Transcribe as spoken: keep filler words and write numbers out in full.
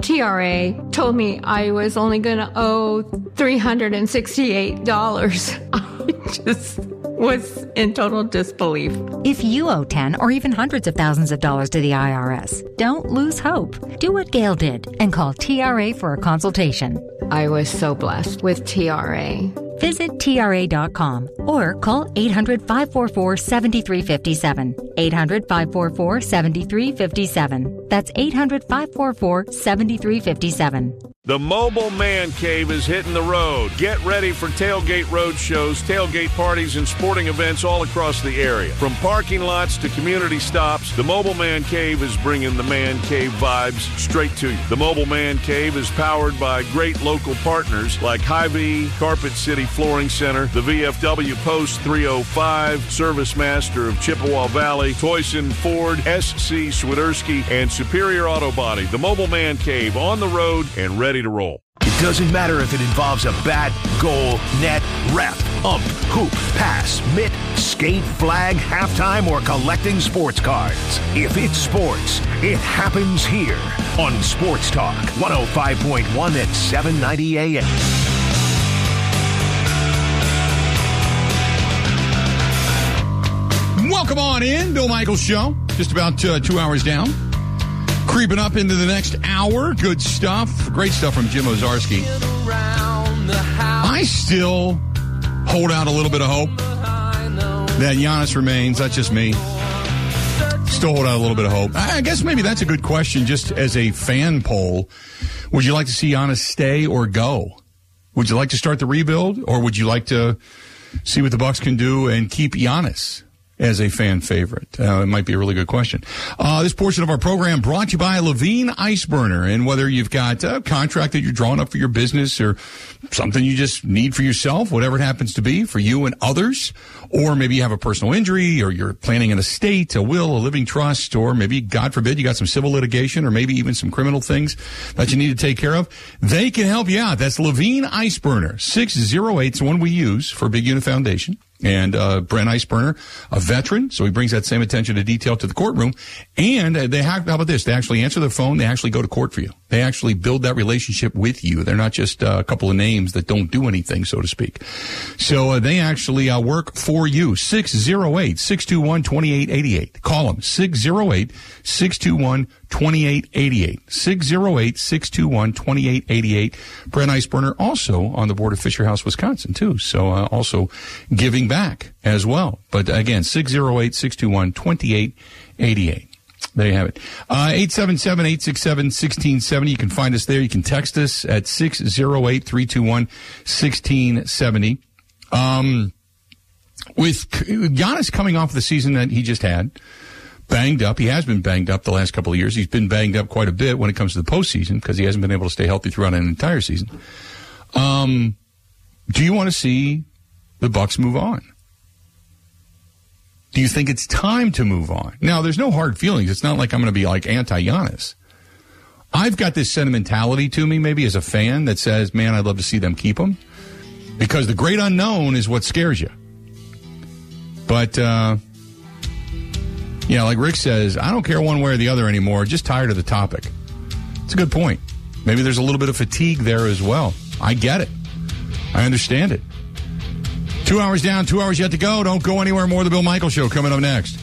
T R A told me I was only going to owe three hundred sixty-eight dollars. I just was in total disbelief. If you owe ten or even hundreds of thousands of dollars to the I R S, don't lose hope. Do what Gail did and call T R A for a consultation. I was so blessed with T R A. Visit T R A dot com or call eight hundred, five four four, seven three five seven. eight hundred, five four four, seven three five seven. That's eight hundred, five four four, seven three five seven. The Mobile Man Cave is hitting the road. Get ready for tailgate road shows, tailgate parties, and sporting events all across the area. From parking lots to community stops, the Mobile Man Cave is bringing the Man Cave vibes straight to you. The Mobile Man Cave is powered by great local partners like Hy-Vee, Carpet City Flooring Center, the V F W Post three oh five, Service Master of Chippewa Valley, Toyson Ford, S C Swiderski, and Superior Auto Body. The Mobile Man Cave on the road and ready to roll. It doesn't matter if it involves a bat, goal, net, ref, ump, hoop, pass, mitt, skate, flag, halftime, or collecting sports cards. If it's sports, it happens here on Sports Talk one oh five point one at seven ninety A M. Welcome on in, Bill Michaels Show. Just about uh, two hours down. Creeping up into the next hour. Good stuff. Great stuff from Jim Ozarski. I still hold out a little bit of hope that Giannis remains. That's just me. Still hold out a little bit of hope. I guess maybe that's a good question just as a fan poll. Would you like to see Giannis stay or go? Would you like to start the rebuild, or would you like to see what the Bucks can do and keep Giannis as a fan favorite? Uh, it might be a really good question. Uh, this portion of our program brought to you by Levine Ice Burner. And whether you've got a contract that you're drawing up for your business or something you just need for yourself, whatever it happens to be for you and others, or maybe you have a personal injury, or you're planning an estate, a will, a living trust, or maybe, God forbid, you got some civil litigation or maybe even some criminal things that you need to take care of, they can help you out. That's Levine Ice Burner. six oh eight is the one we use for Big Unit Foundation. And uh Brent Iceburner, a veteran, so he brings that same attention to detail to the courtroom. And they have, how about this? They actually answer the phone. They actually go to court for you. They actually build that relationship with you. They're not just uh, a couple of names that don't do anything, so to speak. So uh, they actually uh, work for you. six oh eight, six two one, two eight eight eight. Call them. six oh eight, six two one, two eight eight eight. six oh eight, six two one, two eight eight eight. Brent Iceburner also on the board of Fisher House, Wisconsin, too. So uh, also giving back as well. But again, six oh eight, six two one, two eight eight eight. There you have it. Uh, eight seven seven, eight six seven, one six seven zero. You can find us there. You can text us at six oh eight, three two one, one six seven zero. Um, with Giannis coming off the season that he just had, banged up. He has been banged up the last couple of years. He's been banged up quite a bit when it comes to the postseason because he hasn't been able to stay healthy throughout an entire season. Um, do you want to see the Bucks move on? Do you think it's time to move on? Now, there's no hard feelings. It's not like I'm going to be like anti-Giannis. I've got this sentimentality to me, maybe as a fan, that says, man, I'd love to see them keep him. Because the great unknown is what scares you. But, uh, yeah, like Rick says, I don't care one way or the other anymore. Just tired of the topic. It's a good point. Maybe there's a little bit of fatigue there as well. I get it. I understand it. Two hours down, two hours yet to go. Don't go anywhere. More of the Bill Michaels Show coming up next.